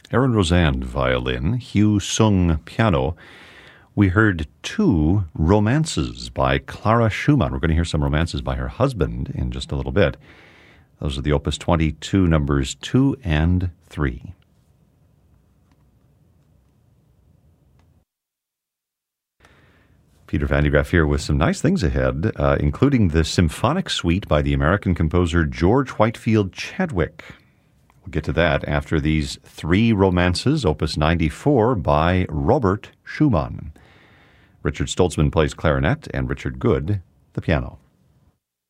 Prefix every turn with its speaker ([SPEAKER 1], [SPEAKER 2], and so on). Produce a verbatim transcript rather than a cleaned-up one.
[SPEAKER 1] Aaron Rosan, violin. Hugh Sung, piano. We heard two romances by Clara Schumann. We're going to hear some romances by her husband in just a little bit. Those are the Opus twenty-two numbers two and three. Peter Van de Graaff here with some nice things ahead, uh, including the symphonic suite by the American composer George Whitefield Chadwick. We'll get to that after these three romances, Opus ninety-four by Robert Schumann. Richard Stoltzman plays clarinet and Richard Good, the piano.